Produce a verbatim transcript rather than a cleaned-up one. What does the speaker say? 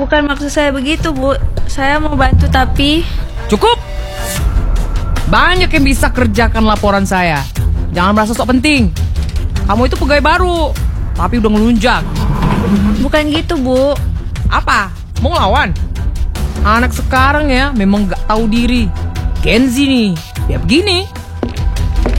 bukan maksud saya begitu, Bu. Saya mau bantu tapi... Cukup! Banyak yang bisa kerjakan laporan saya. Jangan merasa sok penting. Kamu itu pegawai baru, tapi udah ngelunjak. Bukan gitu, Bu. Apa? Mau ngelawan? Anak sekarang ya memang gak tahu diri. Gen Z nih, ya begini.